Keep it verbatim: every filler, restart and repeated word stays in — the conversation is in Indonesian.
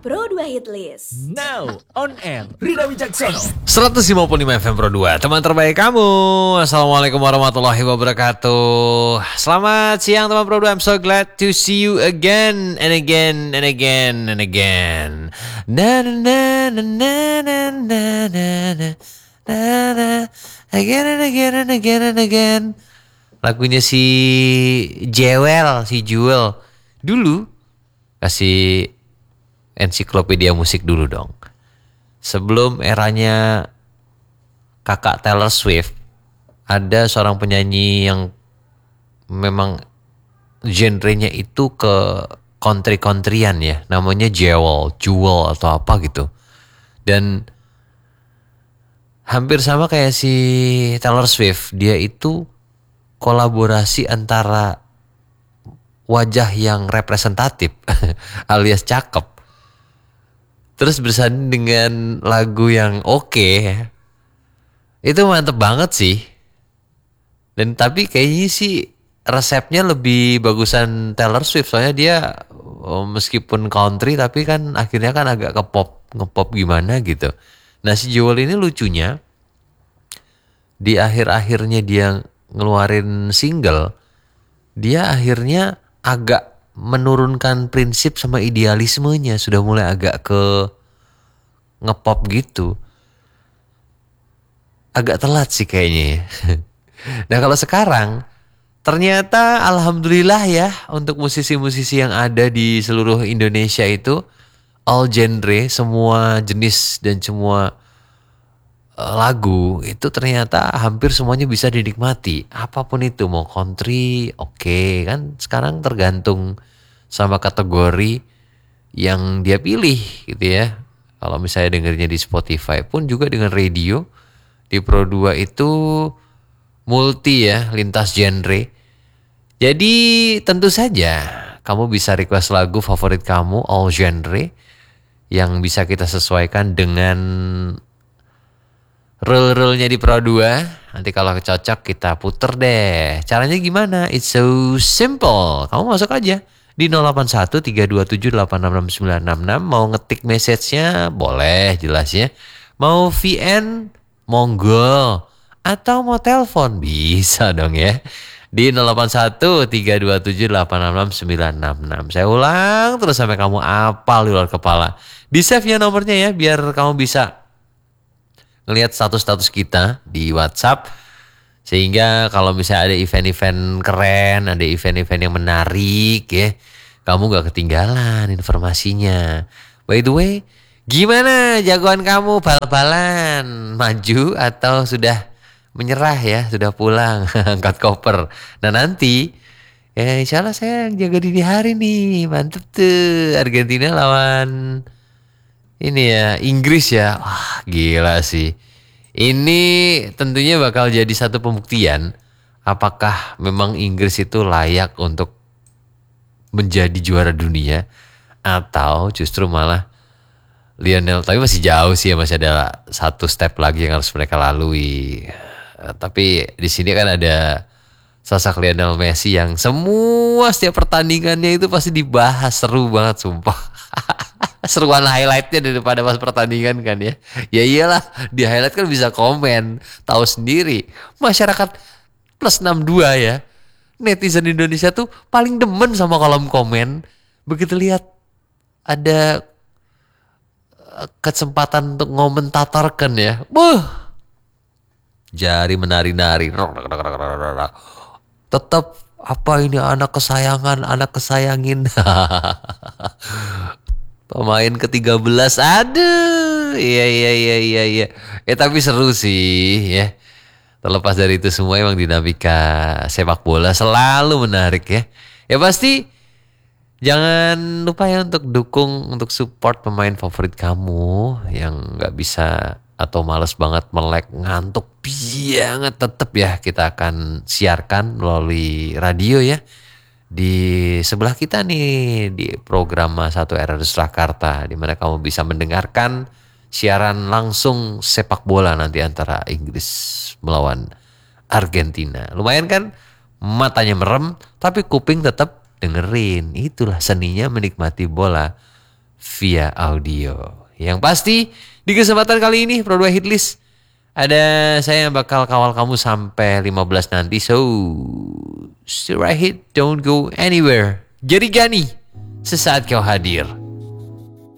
Pro dua Hit List. Now on air Rida Wicaksono seratus lima puluh lima F M Pro dua, teman terbaik kamu. Assalamualaikum warahmatullahi wabarakatuh. Selamat siang teman Pro dua. I'm so glad to see you again and again and again and again. Na na na na na na na na na na again and again and again and again. Lagunya si Jewel, si Jewel. Dulu kasih ensiklopedia musik dulu dong. Sebelum eranya kakak Taylor Swift, ada seorang penyanyi yang memang genrenya itu ke country-countryan ya. Namanya Jewel, Jewel atau apa gitu. Dan hampir sama kayak si Taylor Swift. Dia itu kolaborasi antara wajah yang representatif alias cakep, terus bersanding dengan lagu yang oke, okay. Itu mantep banget sih. Dan tapi kayaknya sih resepnya lebih bagusan Taylor Swift. Soalnya dia oh, meskipun country tapi kan akhirnya kan agak ke pop, nge-pop gimana gitu. Nah si Jewel ini lucunya di akhir-akhirnya dia ngeluarin single, dia akhirnya agak menurunkan prinsip sama idealismenya. Sudah mulai agak ke ngepop gitu. Agak telat sih kayaknya. Nah kalau sekarang ternyata alhamdulillah ya, untuk musisi-musisi yang ada di seluruh Indonesia itu all genre, semua jenis dan semua uh, lagu itu ternyata hampir semuanya bisa dinikmati. Apapun itu, mau country oke okay. Kan sekarang tergantung sama kategori yang dia pilih gitu ya. Kalau misalnya dengernya di Spotify pun juga dengan radio di Pro dua itu multi ya, lintas genre. Jadi tentu saja kamu bisa request lagu favorit kamu all genre yang bisa kita sesuaikan dengan rule-rule-nya di Pro dua. Nanti kalau cocok kita puter deh. Caranya gimana? It's so simple. Kamu masuk aja di nol delapan satu tiga dua tujuh delapan enam enam sembilan enam enam. Mau ngetik message-nya boleh jelas ya. Mau V N monggo. Atau mau telepon bisa dong ya. Di nol delapan satu tiga dua tujuh delapan enam enam sembilan enam enam. Saya ulang terus sampai kamu apal di luar kepala. Di save ya nomornya ya biar kamu bisa ngelihat status-status kita di WhatsApp. Sehingga kalau misalnya ada event-event keren, ada event-event yang menarik ya, kamu gak ketinggalan informasinya. By the way, gimana jagoan kamu bal-balan? Maju atau sudah menyerah ya, sudah pulang, angkat koper. Nah nanti, ya insya Allah saya jaga dini hari nih, mantep tuh. Argentina lawan ini ya, Inggris ya, wah gila sih. Ini tentunya bakal jadi satu pembuktian apakah memang Inggris itu layak untuk menjadi juara dunia atau justru malah Lionel, tapi masih jauh sih ya, masih ada satu step lagi yang harus mereka lalui. Tapi di sini kan ada sosok Lionel Messi yang semua setiap pertandingannya itu pasti dibahas, seru banget sumpah. Seruan highlightnya daripada pas pertandingan kan ya. Ya iyalah, di highlight kan bisa komen. Tahu sendiri, masyarakat plus enam puluh dua ya. Netizen Indonesia tuh paling demen sama kolom komen. Begitu lihat ada kesempatan untuk ngomentatorkan ya. Buh. Jari menari-nari. Tetap apa ini anak kesayangan, anak kesayangin. Pemain ke tiga belas, aduh, iya iya iya iya iya. Ya tapi seru sih ya. Terlepas dari itu semua emang dinamika sepak bola selalu menarik ya. Ya pasti jangan lupa ya untuk dukung, untuk support pemain favorit kamu yang nggak bisa atau males banget melek, ngantuk banget, tetap ya kita akan siarkan melalui radio ya. Di sebelah kita nih di program satu R R Surakarta, di mana kamu bisa mendengarkan siaran langsung sepak bola nanti antara Inggris melawan Argentina. Lumayan kan, matanya merem tapi kuping tetap dengerin. Itulah seninya menikmati bola via audio. Yang pasti di kesempatan kali ini Pro dua Hitlist ada saya yang bakal kawal kamu sampai lima belas nanti. So, stay right here, don't go anywhere. Jadi Gani, sesaat kau hadir